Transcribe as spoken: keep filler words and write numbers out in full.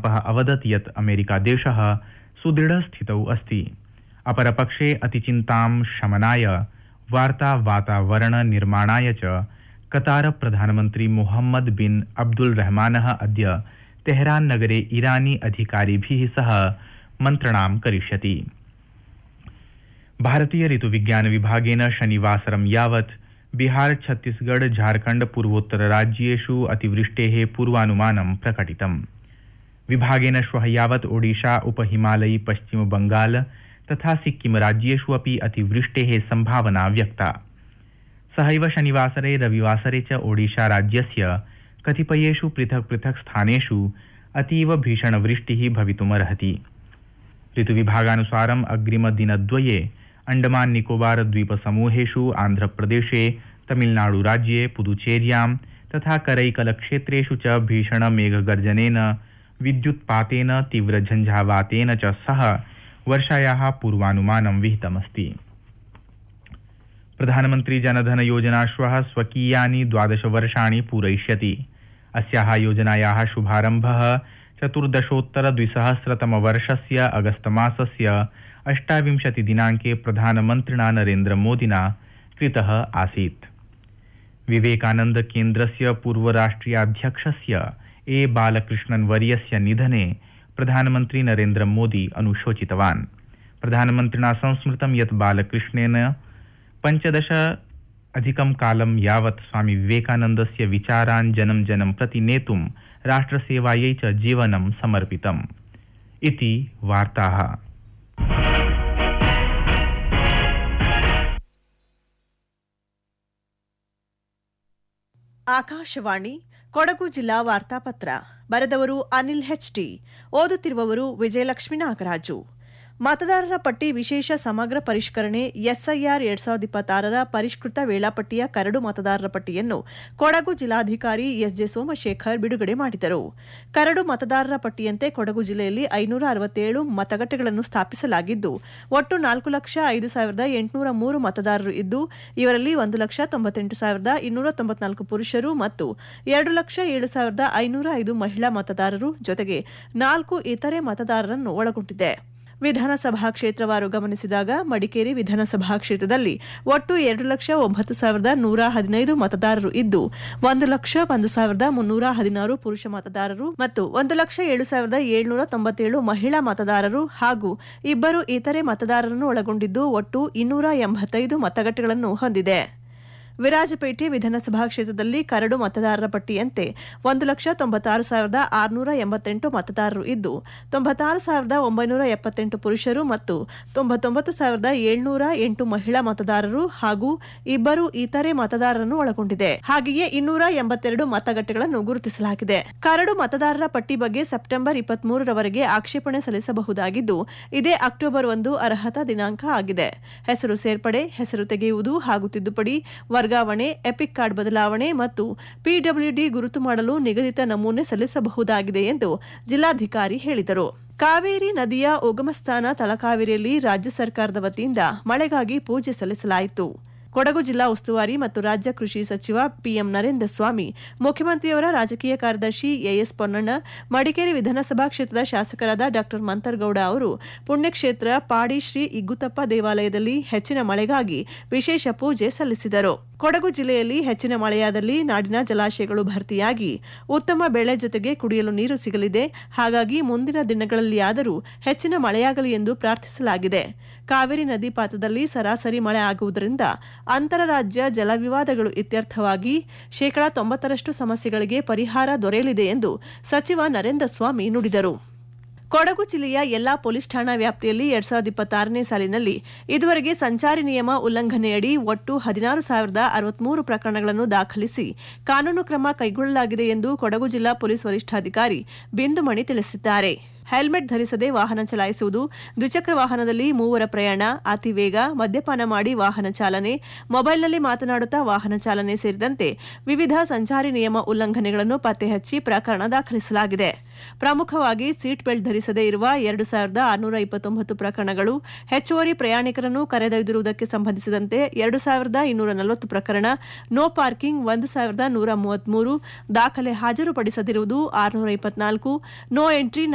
ट्रम्पः अवदत् यत् अमेरिकादेशः सुदृढस्थितौ अस्ति। अपरपक्षे अतिचिन्तां शमनाय वार्तावातावरणनिर्माणाय च कतार प्रधानमन्त्री मोहम्मद बिन अब्दुल रहमानः अद्य तेहरान नगरे ईरानी अधिकारिभिः सह मन्त्रणां करिष्यति। भारतीय ऋतुविज्ञान विभागेन शनिवासरं यावत् बिहार, छत्तीसगढ़, झारखंड पूर्वोत्तरराज्येषु अतिवृष्टेः पूर्वानुमानं प्रकटितम्। विभागेन श्वः यावत् ओडिशा, उपहिमालयी, पश्चिम बंगाल तथा सिक्किम राज्येषु अपि अतिवृष्टेः संभावना व्यक्ता। सहैव शनिवासरे रविवासरे च ओडिशा राज्यस्य कतिपयेषु पृथक् पृथक् स्थानेषु अतीव भीषणवृष्टिः भवितुमर्हति। ऋतुविभागानुसारम् अग्रिमदिनद्वये अंडमान निकोबार द्वीपसमूहेषु आन्ध्रप्रदेशे, तमिलनाडुराज्ये, पुदुचेर्यां तथा करैकलक्षेत्रेषु च भीषणमेघगर्जनेन, विद्युत्पातेन, तीव्रझञ्झावातेन च सह वर्षायाः पूर्वानुमानं विहितमस्ति। प्रधानमन्त्री जनधन योजना श्वः स्वकीयानि द्वादश वर्षाणि पूरयिष्यति। अस्याः योजनायाः शुभारम्भः चतुर्दशोत्तर द्विसहस्रतमवर्षस्य अगस्तमासस्य अष्टाविंशति दिनाङ्के प्रधानमन्त्रिणा नरेन्द्र मोदिना कृतः आसीत्। विवेकानन्द केन्द्रस्य पूर्वराष्ट्रियाध्यक्षस्य ए बालकृष्णन् वर्यस्य निधने प्रधानमन्त्री नरेन्द्र मोदी अनुशोचितवान्। प्रधानमन्त्रिणा संस्मृतं यत् बालकृष्णेन पञ्चदश अधिकं कालं यावत् स्वामी विवेकानन्दस्य विचारान् जनं जनं प्रति नेतुं राष्ट्रसेवायै च जीवनं समर्पितम् इति वार्ताः। ಆಕಾಶವಾಣಿ ಕೊಡಗು ಜಿಲ್ಲಾ ವಾರ್ತಾಪತ್ರ. ಬರೆದವರು ಅನಿಲ್ ಹೆಚ್ಟಿ. ಓದುತ್ತಿರುವವರು ವಿಜಯಲಕ್ಷ್ಮೀ ನಾಗರಾಜು. ಮತದಾರರ ಪಟ್ಟಿ ವಿಶೇಷ ಸಮಗ್ರ ಪರಿಷ್ಕರಣೆ ಎಸ್ಐಆರ್ ಎರಡ್ ಸಾವಿರದ ಇಪ್ಪತ್ತಾರರ ಪರಿಷ್ಕೃತ ವೇಳಾಪಟ್ಟಿಯ ಕರಡು ಮತದಾರರ ಪಟ್ಟಿಯನ್ನು ಕೊಡಗು ಜಿಲ್ಲಾಧಿಕಾರಿ ಎಸ್ ಜೆ ಸೋಮಶೇಖರ್ ಬಿಡುಗಡೆ ಮಾಡಿದರು. ಕರಡು ಮತದಾರರ ಪಟ್ಟಿಯಂತೆ ಕೊಡಗು ಜಿಲ್ಲೆಯಲ್ಲಿ ಐನೂರ ಅರವತ್ತೇಳು ಮತಗಟ್ಟೆಗಳನ್ನು ಸ್ಥಾಪಿಸಲಾಗಿದ್ದು ಒಟ್ಟು ನಾಲ್ಕು ಲಕ್ಷ ಐದು ಸಾವಿರದ ಎಂಟುನೂರ ಮೂರು ಮತದಾರರು ಇದ್ದು ಇವರಲ್ಲಿ ಒಂದು ಲಕ್ಷ ತೊಂಬತ್ತೆಂಟು ಸಾವಿರದ ಇನ್ನೂರ ತೊಂಬತ್ನಾಲ್ಕು ಪುರುಷರು ಮತ್ತು ಎರಡು ಲಕ್ಷ ಏಳು ಸಾವಿರದ ಐನೂರ ಐದು ಮಹಿಳಾ ಮತದಾರರು ಜೊತೆಗೆ ನಾಲ್ಕು ಇತರೆ ಮತದಾರರನ್ನು ಒಳಗೊಂಡಿದೆ. ವಿಧಾನಸಭಾ ಕ್ಷೇತ್ರವಾರು ಗಮನಿಸಿದಾಗ ಮಡಿಕೇರಿ ವಿಧಾನಸಭಾ ಕ್ಷೇತ್ರದಲ್ಲಿ ಒಟ್ಟು ಎರಡು ಲಕ್ಷ ಒಂಬತ್ತು ಸಾವಿರದ ನೂರ ಹದಿನೈದು ಮತದಾರರು ಇದ್ದು ಒಂದು ಲಕ್ಷ ಒಂದು ಸಾವಿರದ ಮುನ್ನೂರ ಹದಿನಾರು ಪುರುಷ ಮತದಾರರು ಮತ್ತು ಒಂದು ಲಕ್ಷ ಏಳು ಸಾವಿರದ ಏಳುನೂರ ತೊಂಬತ್ತೇಳು ಮಹಿಳಾ ಮತದಾರರು ಹಾಗೂ ಇಬ್ಬರು ಇತರೆ ಮತದಾರರನ್ನು ಒಳಗೊಂಡಿದ್ದು ಒಟ್ಟು ಇನ್ನೂರ ಎಂಬತ್ತೈದು ಮತಗಟ್ಟೆಗಳನ್ನು ಹೊಂದಿದೆ. ವಿರಾಜಪೇಟೆ ವಿಧಾನಸಭಾ ಕ್ಷೇತ್ರದಲ್ಲಿ ಕರಡು ಮತದಾರರ ಪಟ್ಟಿಯಂತೆ ಒಂದು ಲಕ್ಷ ತೊಂಬತ್ತಾರು ಸಾವಿರದ ಆರುನೂರ ಎಂಬತ್ತೆಂಟು ಮತದಾರರು ಇದ್ದು ತೊಂಬತ್ತಾರು ಸಾವಿರದ ಒಂಬೈನೂರ ಎಪ್ಪತ್ತೆಂಟು ಪುರುಷರು ಮತ್ತು ತೊಂಬತ್ತೊಂಬತ್ತು ಸಾವಿರದ ಏಳುನೂರ ಎಂಟು ಮಹಿಳಾ ಮತದಾರರು ಹಾಗೂ ಇಬ್ಬರು ಇತರೆ ಮತದಾರರನ್ನು ಒಳಗೊಂಡಿದೆ. ಹಾಗೆಯೇ ಇನ್ನೂರ ಎಂಬತ್ತೆರಡು ಮತಗಟ್ಟೆಗಳನ್ನು ಗುರುತಿಸಲಾಗಿದೆ. ಕರಡು ಮತದಾರರ ಪಟ್ಟಿ ಬಗ್ಗೆ ಸೆಪ್ಟೆಂಬರ್ ಇಪ್ಪತ್ಮೂರರವರೆಗೆ ಆಕ್ಷೇಪಣೆ ಸಲ್ಲಿಸಬಹುದಾಗಿದ್ದು ಇದೇ ಅಕ್ಟೋಬರ್ ಒಂದು ಅರ್ಹತಾ ದಿನಾಂಕ ಆಗಿದೆ. ಹೆಸರು ಸೇರ್ಪಡೆ, ಹೆಸರು ತೆಗೆಯುವುದು ಹಾಗೂ ತಿದ್ದುಪಡಿ, ವರ್ಗಾವಣೆ, ಎಪಿಕ್ ಕಾರ್ಡ್ ಬದಲಾವಣೆ ಮತ್ತು ಪಿಡಬ್ಲ್ಯೂಡಿ ಗುರುತು ಮಾಡಲು ನಿಗದಿತ ನಮೂನೆ ಸಲ್ಲಿಸಬಹುದಾಗಿದೆ ಎಂದು ಜಿಲ್ಲಾಧಿಕಾರಿ ಹೇಳಿದರು. ಕಾವೇರಿ ನದಿಯ ಉಗಮಸ್ಥಾನ ತಲಕಾವೇರಿಯಲ್ಲಿ ರಾಜ್ಯ ಸರ್ಕಾರದ ವತಿಯಿಂದ ಮಳೆಗಾಗಿ ಪೂಜೆ ಸಲ್ಲಿಸಲಾಯಿತು. ಕೊಡಗು ಜಿಲ್ಲಾ ಉಸ್ತುವಾರಿ ಮತ್ತು ರಾಜ್ಯ ಕೃಷಿ ಸಚಿವ ಪಿಎಂ ನರೇಂದ್ರ ಸ್ವಾಮಿ, ಮುಖ್ಯಮಂತ್ರಿಯವರ ರಾಜಕೀಯ ಕಾರ್ಯದರ್ಶಿ ಎಎಸ್ ಪೊನ್ನಣ್ಣ, ಮಡಿಕೇರಿ ವಿಧಾನಸಭಾ ಕ್ಷೇತ್ರದ ಶಾಸಕರಾದ ಡಾ ಮಂತರ್ಗೌಡ ಅವರು ಪುಣ್ಯಕ್ಷೇತ್ರ ಪಾಡಿ ಶ್ರೀ ಇಗ್ಗುತಪ್ಪ ದೇವಾಲಯದಲ್ಲಿ ಹೆಚ್ಚಿನ ಮಳೆಗಾಗಿ ವಿಶೇಷ ಪೂಜೆ ಸಲ್ಲಿಸಿದರು. ಕೊಡಗು ಜಿಲ್ಲೆಯಲ್ಲಿ ಹೆಚ್ಚಿನ ಮಳೆಯಾದಲ್ಲಿ ನಾಡಿನ ಜಲಾಶಯಗಳು ಭರ್ತಿಯಾಗಿ ಉತ್ತಮ ಬೆಳೆ ಜೊತೆಗೆ ಕುಡಿಯಲು ನೀರು ಸಿಗಲಿದೆ. ಹಾಗಾಗಿ ಮುಂದಿನ ದಿನಗಳಲ್ಲಿಯಾದರೂ ಹೆಚ್ಚಿನ ಮಳೆಯಾಗಲಿ ಎಂದು ಪ್ರಾರ್ಥಿಸಲಾಗಿದೆ. ಕಾವೇರಿ ನದಿ ಪಾತ್ರದಲ್ಲಿ ಸರಾಸರಿ ಮಳೆ ಆಗುವುದರಿಂದ ಅಂತರರಾಜ್ಯ ಜಲ ವಿವಾದಗಳು ಇತ್ಯರ್ಥವಾಗಿ ಶೇಕಡಾ ತೊಂಬತ್ತರಷ್ಟು ಸಮಸ್ಯೆಗಳಿಗೆ ಪರಿಹಾರ ದೊರೆಯಲಿದೆ ಎಂದು ಸಚಿವ ನರೇಂದ್ರ ಸ್ವಾಮಿ ನುಡಿದರು. ಕೊಡಗು ಜಿಲ್ಲೆಯ ಎಲ್ಲಾ ಪೊಲೀಸ್ ಠಾಣಾ ವ್ಯಾಪ್ತಿಯಲ್ಲಿ ಎರಡ್ ಸಾವಿರದ ಇಪ್ಪತ್ತಾರನೇ ಸಾಲಿನಲ್ಲಿ ಇದುವರೆಗೆ ಸಂಚಾರಿ ನಿಯಮ ಉಲ್ಲಂಘನೆಯಡಿ ಒಟ್ಟು ಹದಿನಾರು ಸಾವಿರದ ಅರವತ್ಮೂರು ಪ್ರಕರಣಗಳನ್ನು ದಾಖಲಿಸಿ ಕಾನೂನು ಕ್ರಮ ಕೈಗೊಳ್ಳಲಾಗಿದೆ ಎಂದು ಕೊಡಗು ಜಿಲ್ಲಾ ಪೊಲೀಸ್ ವರಿಷ್ಠಾಧಿಕಾರಿ ಬಿಂದುಮಣಿ ತಿಳಿಸಿದ್ದಾರೆ. ಹೆಲ್ಮೆಟ್ ಧರಿಸದೆ ವಾಹನ ಚಲಾಯಿಸುವುದು, ದ್ವಿಚಕ್ರ ವಾಹನದಲ್ಲಿ ಮೂವರ ಪ್ರಯಾಣ, ಅತಿ ವೇಗ, ಮದ್ಯಪಾನ ಮಾಡಿ ವಾಹನ ಚಾಲನೆ, ಮೊಬೈಲ್ನಲ್ಲಿ ಮಾತನಾಡುತ್ತಾ ವಾಹನ ಚಾಲನೆ ಸೇರಿದಂತೆ ವಿವಿಧ ಸಂಚಾರಿ ನಿಯಮ ಉಲ್ಲಂಘನೆಗಳನ್ನು ಪತ್ತೆ ಹಚ್ಚಿ ಪ್ರಕರಣ ದಾಖಲಿಸಲಾಗಿದೆ. ಪ್ರಮುಖವಾಗಿ ಸೀಟ್ ಬೆಲ್ಟ್ ಧರಿಸದೇ ಇರುವ ಎರಡು ಸಾವಿರದ ಆರುನೂರ ಇಪ್ಪತ್ತೊಂಬತ್ತು ಪ್ರಕರಣಗಳು, ಹೆಚ್ಚುವರಿ ಪ್ರಯಾಣಿಕರನ್ನು ಕರೆದೊಯ್ದಿರುವುದಕ್ಕೆ ಸಂಬಂಧಿಸಿದಂತೆ ಎರಡು ಸಾವಿರದ ಇನ್ನೂರ ನಲವತ್ತು ಪ್ರಕರಣ, ನೋ ಪಾರ್ಕಿಂಗ್ ಒಂದು ಸಾವಿರದ ನೂರ ಮೂವತ್ಮೂರು, ದಾಖಲೆ ಹಾಜರುಪಡಿಸದಿರುವುದು ಆರುನೂರ ಇಪ್ಪತ್ನಾಲ್ಕು, ನೋ ಎಂಟ್ರಿ